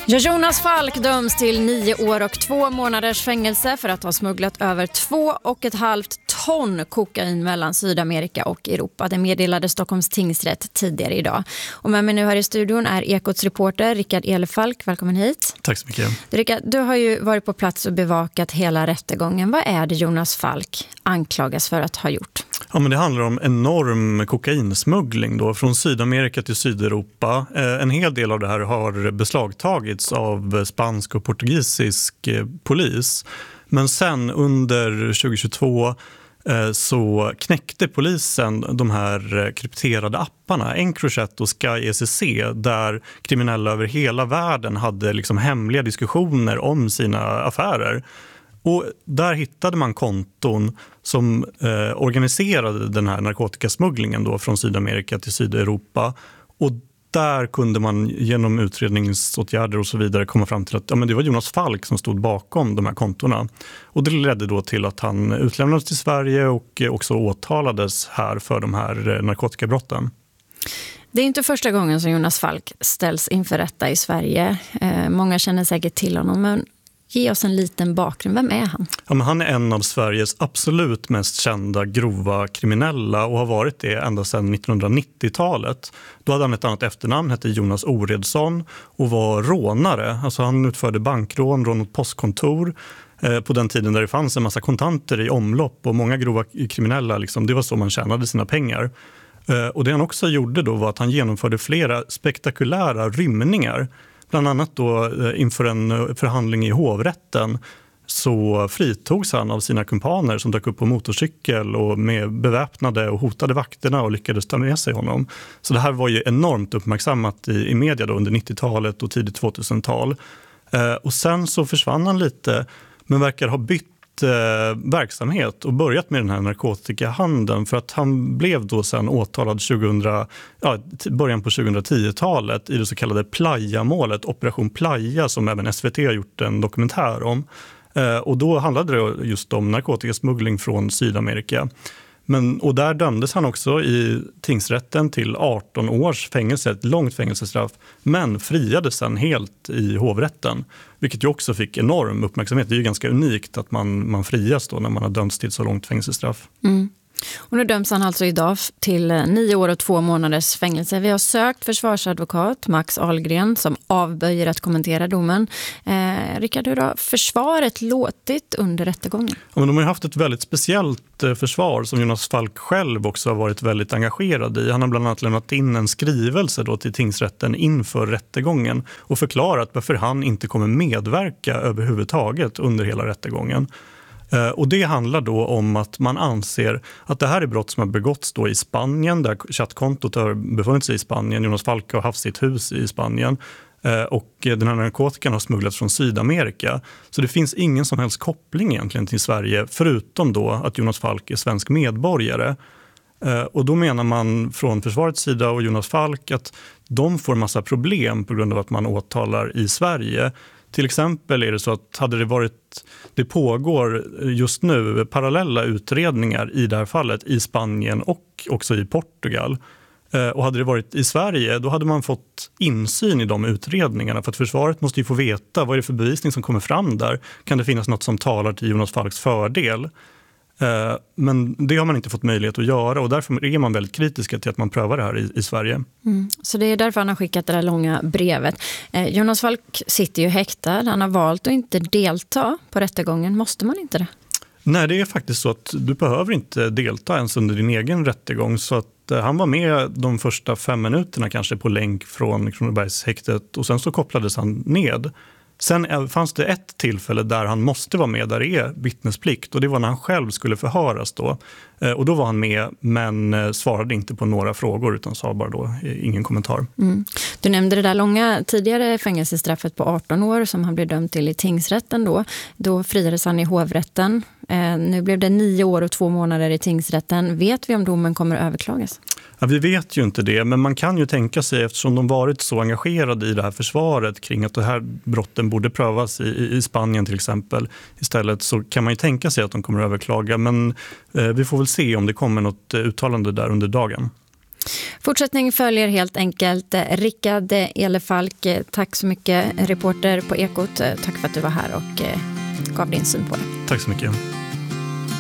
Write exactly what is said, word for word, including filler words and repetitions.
Ja, Jonas Falk döms till nio år och två månaders fängelse för att ha smugglat över två och ett halvt ton kokain mellan Sydamerika och Europa. Det meddelade Stockholms tingsrätt tidigare idag. Och med mig nu här i studion är Ekots reporter Rickard Elefalk. Välkommen hit. Tack så mycket. Du, Rickard, du har ju varit på plats och bevakat hela rättegången. Vad är det Jonas Falk anklagas för att ha gjort? Ja, men det handlar om enorm kokainsmuggling då, från Sydamerika till Sydeuropa. Eh, en hel del av det här har beslagtagits av spansk och portugisisk eh, polis. Men sen under tjugohundratjugotvå eh, så knäckte polisen de här krypterade apparna, Encrochat och Sky E C C, där kriminella över hela världen hade liksom hemliga diskussioner om sina affärer. Och där hittade man konton som eh, organiserade den här narkotikasmugglingen då från Sydamerika till Sydeuropa. Och där kunde man genom utredningsåtgärder och så vidare komma fram till att ja, men det var Jonas Falk som stod bakom de här kontorna. Och det ledde då till att han utlämnades till Sverige och också åtalades här för de här narkotikabrotten. Det är inte första gången som Jonas Falk ställs inför rätta i Sverige. Eh, många känner säkert till honom, men ge oss en liten bakgrund. Vem är han? Ja, men han är en av Sveriges absolut mest kända grova kriminella och har varit det ända sedan nittonhundranittiotalet. Då hade han ett annat efternamn, hette Jonas Oredsson och var rånare. Alltså han utförde bankrån, rån mot postkontor eh, på den tiden där det fanns en massa kontanter i omlopp och många grova kriminella, liksom, det var så man tjänade sina pengar. Eh, och det han också gjorde då var att han genomförde flera spektakulära rymningar. Bland annat då inför en förhandling i hovrätten så fritogs han av sina kumpaner som dök upp på motorcykel och med beväpnade och hotade vakterna och lyckades ta med sig honom. Så det här var ju enormt uppmärksammat i, i media då under nittiotalet och tidigt tvåtusental. Eh, och sen så försvann han lite men verkar ha bytt Eh, verksamhet och börjat med den här narkotikahandeln för att han blev då sen åtalad tjugohundra, ja, början på tjugohundratiotalet i det så kallade Playa-målet, Operation Playa, som även S V T har gjort en dokumentär om. Eh, och då handlade det just om narkotikasmuggling från Sydamerika. Men, och där dömdes han också i tingsrätten till arton års fängelse, ett långt fängelsestraff, men friades sen helt i hovrätten, vilket ju också fick enorm uppmärksamhet. Det är ju ganska unikt att man, man frias då när man har dömts till så långt fängelsestraff. Mm. Och nu döms han alltså idag till nio år och två månaders fängelse. Vi har sökt försvarsadvokat Max Ahlgren som avböjer att kommentera domen. Eh, Rickard, hur har försvaret låtit under rättegången? Ja, men de har ju haft ett väldigt speciellt eh, försvar som Jonas Falk själv också har varit väldigt engagerad i. Han har bland annat lämnat in en skrivelse då till tingsrätten inför rättegången och förklarat varför han inte kommer medverka överhuvudtaget under hela rättegången. Och det handlar då om att man anser att det här är brott som har begåtts då i Spanien, där chattkontot har befunnit sig i Spanien. Jonas Falk har haft sitt hus i Spanien och den här narkotikan har smugglats från Sydamerika. Så det finns ingen som helst koppling egentligen till Sverige förutom då att Jonas Falk är svensk medborgare. Och då menar man från försvarets sida och Jonas Falk att de får massa problem på grund av att man åtalar i Sverige. Till exempel är det så att hade det varit, det pågår just nu parallella utredningar i det här fallet i Spanien och också i Portugal. Och hade det varit i Sverige, då hade man fått insyn i de utredningarna, för att försvaret måste ju få veta vad är det för bevisning som kommer fram där. Kan det finnas något som talar till Jonas Falks fördel? Men det har man inte fått möjlighet att göra och därför är man väldigt kritiska till att man prövar det här i, i Sverige. Mm. Så det är därför han har skickat det där långa brevet. Eh, Jonas Falk sitter ju häktad. Han har valt att inte delta på rättegången. Måste man inte det? Nej, det är faktiskt så att du behöver inte delta ens under din egen rättegång. Så att eh, han var med de första fem minuterna kanske på länk från Kronobergshäktet och sen så kopplades han ned. Sen fanns det ett tillfälle där han måste vara med, där det är vittnesplikt, och det var när han själv skulle förhöras då. Och då var han med men svarade inte på några frågor utan sa bara då ingen kommentar. Mm. Du nämnde det där långa tidigare fängelsestraffet på arton år som han blev dömd till i tingsrätten då. Då friades han i hovrätten. Eh, nu blev det nio år och två månader i tingsrätten. Vet vi om domen kommer att överklagas? Ja, vi vet ju inte det, men man kan ju tänka sig, eftersom de varit så engagerade i det här försvaret kring att det här brotten borde prövas i, i Spanien till exempel istället, så kan man ju tänka sig att de kommer att överklaga. Men eh, vi får väl se om det kommer något uttalande där under dagen. Fortsättning följer helt enkelt. Rickard Elefalk, tack så mycket, reporter på Ekot. Tack för att du var här och gav din syn på det. Tack så mycket.